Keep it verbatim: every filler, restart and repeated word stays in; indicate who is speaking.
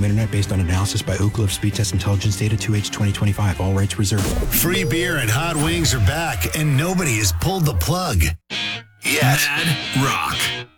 Speaker 1: Internet based on analysis by Ookla of Speed Test Intelligence Data two H twenty twenty-five. All rights reserved.
Speaker 2: Free beer and hot wings are back, and nobody has pulled the plug yet.
Speaker 3: Mad Rock.